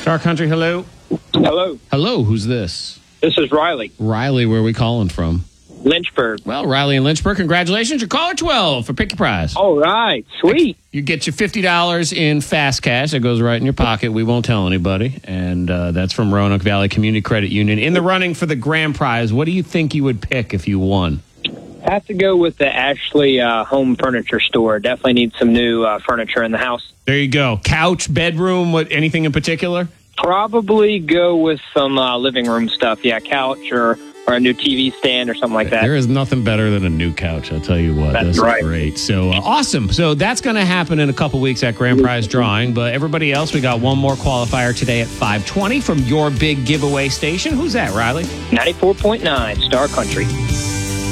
Star Country, hello. Hello. Hello, who's this? This is Riley. Riley, where are we calling from? Lynchburg. Well, Riley in Lynchburg, congratulations. You're caller 12 for Pick Your Prize. All right. Sweet. You get your $50 in fast cash. That goes right in your pocket. We won't tell anybody. And that's from Roanoke Valley Community Credit Union. In the running for the grand prize, what do you think you would pick if you won? Have to go with the Ashley Home Furniture Store. Definitely need some new furniture in the house. There you go. Couch, bedroom, anything in particular? Probably go with some living room stuff. Yeah, couch or a new TV stand or something like that. There is nothing better than a new couch, I'll tell you what. That's right. Great. So, awesome. So, that's going to happen in a couple weeks at Grand Prize Drawing. But everybody else, we got one more qualifier today at 5:20 from your big giveaway station. Who's that, Riley? 94.9 Star Country.